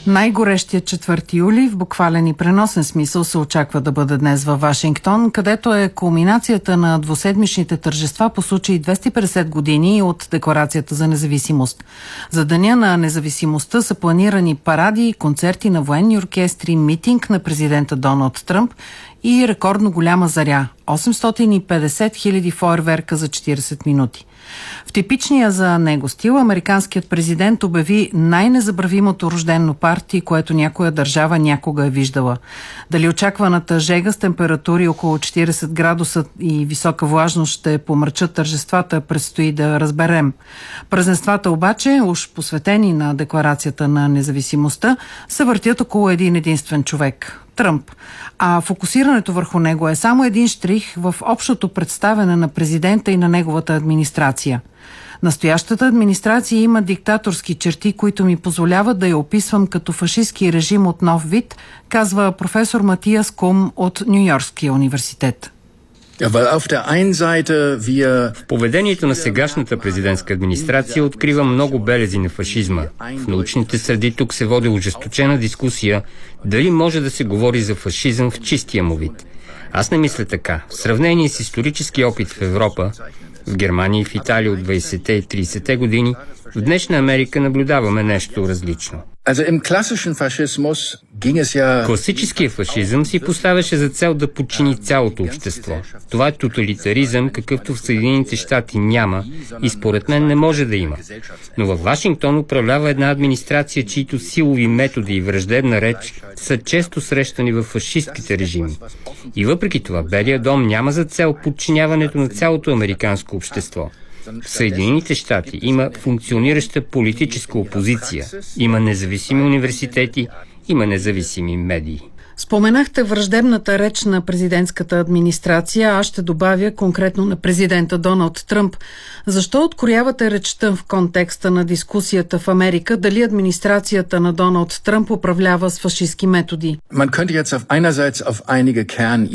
Най-горещият 4 юли в буквален и преносен смисъл се очаква да бъде днес във Вашингтон, където е кулминацията на двуседмичните тържества по случай 250 години от Декларацията за независимост. За Деня на независимостта са планирани паради, концерти на военни оркестри, митинг на президента Доналд Тръмп и рекордно голяма заря – 850 хиляди фойерверка за 40 минути. В типичния за него стил американският президент обяви най-незабравимото рождено парти, което някоя държава някога е виждала. Дали очакваната жега с температури около 40 градуса и висока влажност ще помрачат тържествата, предстои да разберем. Празненствата обаче, уж посветени на Декларацията на независимостта, се въртят около един единствен човек – Тръмп. А фокусирането върху него е само един щрих в общото представяне на президента и на неговата администрация. Настоящата администрация има диктаторски черти, които ми позволяват да я описвам като фашистски режим от нов вид, казва професор Матиас Кум от Ню-Йоркския университет. В поведението на сегашната президентска администрация открива много белези на фашизма. В научните среди тук се води ожесточена дискусия дали може да се говори за фашизъм в чистия му вид. Аз не мисля така. В сравнение с исторически опит в Европа, в Германия и в Италия от 20-те и 30-те години, в днешна Америка наблюдаваме нещо различно. Класическият фашизъм си поставяше за цел да подчини цялото общество. Това е тоталитаризъм, какъвто в Съединените щати няма и според мен не може да има. Но във Вашингтон управлява една администрация, чието силови методи и враждебна реч са често срещани в фашистките режими. И въпреки това, Белия дом няма за цел подчиняването на цялото американско общество. В Съединените щати има функционираща политическа опозиция, има независими университети, има независими медии. Споменахте враждебната реч на президентската администрация, аз ще добавя конкретно на президента Доналд Тръмп. Защо откроявате речта в контекста на дискусията в Америка дали администрацията на Доналд Тръмп управлява с фашистки методи?